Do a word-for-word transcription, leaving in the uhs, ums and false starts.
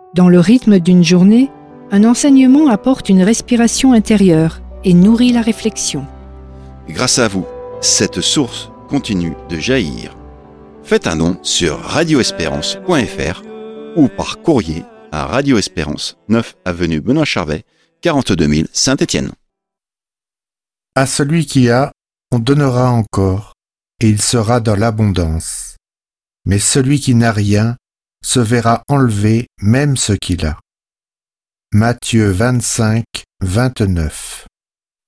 Dans le rythme d'une journée, un enseignement apporte une respiration intérieure et nourrit la réflexion. Grâce à vous, cette source continue de jaillir. Faites un don sur radio espérance point f r ou par courrier à Radio Espérance, neuf avenue Benoît Charvet, quarante-deux mille Saint-Étienne. À celui qui a, on donnera encore, et il sera dans l'abondance. Mais celui qui n'a rien se verra enlever même ce qu'il a. Matthieu vingt-cinq, vingt-neuf.